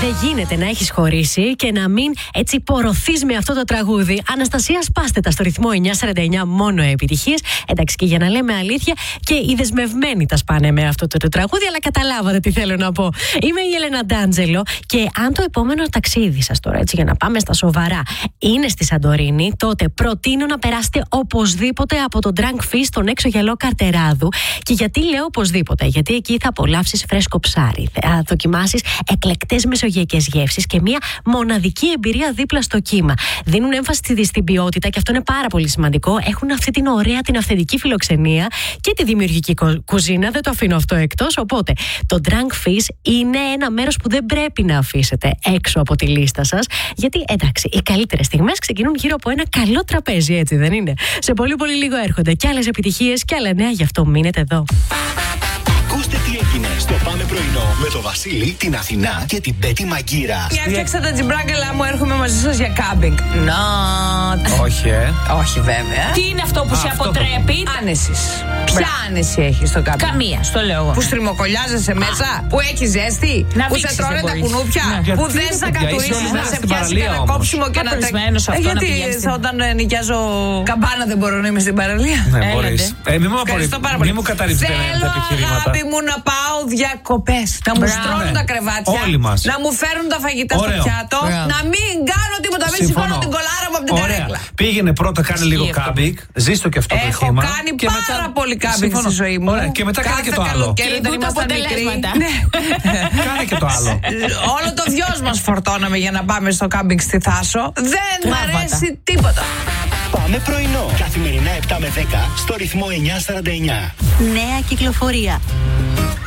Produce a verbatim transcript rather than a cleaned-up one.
Δεν γίνεται να έχεις χωρίσει και να μην έτσι πορωθείς με αυτό το τραγούδι. Αναστασία, σπάστε τα στο ρυθμό εννιά σαράντα εννιά, μόνο επιτυχίες. Εντάξει, και για να λέμε αλήθεια, και οι δεσμευμένοι τα σπάνε με αυτό το, το τραγούδι, αλλά καταλάβατε τι θέλω να πω. Είμαι η Έλενα Ντάντζελο και αν το επόμενο ταξίδι σας τώρα, έτσι για να πάμε στα σοβαρά, είναι στη Σαντορίνη, τότε προτείνω να περάσετε οπωσδήποτε από το Drunk Fish στον έξω γυαλό Καρτεράδου. Και γιατί λέω οπωσδήποτε? Γιατί εκεί θα απολαύσεις φρέσκο ψάρι, θα δοκιμάσεις εκλεκτές μεσογειακές γεύσεις και μια μοναδική εμπειρία δίπλα στο κύμα. Δίνουν έμφαση στην ποιότητα και αυτό είναι πάρα πολύ σημαντικό. Έχουν αυτή την ωραία, την αυθεντική φιλοξενία και τη δημιουργική κουζίνα. Δεν το αφήνω αυτό εκτός. Οπότε το Drunk Fish είναι ένα μέρος που δεν πρέπει να αφήσετε έξω από τη λίστα σας. Γιατί εντάξει, οι καλύτερες στιγμές ξεκινούν γύρω από ένα καλό τραπέζι, έτσι δεν είναι? Σε πολύ πολύ λίγο έρχονται κι άλλες επιτυχίες κι άλλα νέα, γι' αυτό μείνετε εδώ. Ακούστε τι έγινε στο Πάμε Πρωινό με το Βασίλη, την Αθηνά και την Πέτη Μαγκύρα. Για φτιάξα τα τζιμπράγκελα μου, έρχομαι μαζί σας για κάμπινγκ. Not. Όχι, ε. Όχι, βέβαια. Τι είναι αυτό που Α, σε αυτό αποτρέπει? Άνεσης. Ποια άνεση έχει στο κάμπινγκ? Καμία, στο λέω εγώ. Που στριμοκολλιάζεσαι μέσα, που έχει ζέστη, Να που σε δείξεις τρώνε δεν τα μπορείς. κουνούπια, Ναι. που Γιατί δεν ρε θα παιδιά, είσαι κατουρίσεις όλη να μέρα σε στην πιάσει παραλία κανένα όμως. κόψιμο και να τα. Παπρισμένος αυτό, Ε, να γιατί πηγαίνεις στην- όταν ε, νοικιάζω καμπάνα δεν μπορώ να είμαι στην παραλία. Ναι, Έλατε. μπορείς. Ε, μη μου Ευχαριστώ πάρα απορρίπτει- πολύ. μη μου καταρρύψετε Θέλω, τα επιχειρήματα. αγάπη μου, να πάω διακοπές. Να μου Μπράβο. στρώνουν τα κρεβάτια. Όλοι μας. Να μου φέρουν τα φαγητά Ωραίο. στο πιάτο. Μπράβο. Να μην κάνω τίποτα. Μην Συμφωνώ. σηκώνω την κολάρα μου από την Ωραία. καρέκλα. Πήγαινε πρώτα, κάνε λίγο αυτό. κάμπινγκ. Ζήστο και αυτό το Έχω χήμα. κάνει και πάρα μετά- πολύ κάμπινγκ Συμφωνώ. στη ζωή μου. Ωραία. Και μετά κάνε Κάθε και το άλλο. καλοκαίρι Και όταν δουν τα ήμασταν μικροί. αποτελέσματα. Ναι. Κάνε και το άλλο. Όλο το δυος μας φορτώναμε για να πάμε στο κάμπινγκ στη Θάσο. Δεν μ' Τράβατα. αρέσει τίποτα. Πάμε Πρωινό. Καθημερινά επτά με δέκα στο ρυθμό εννιά σαράντα εννιά. Νέα κυκλοφορία.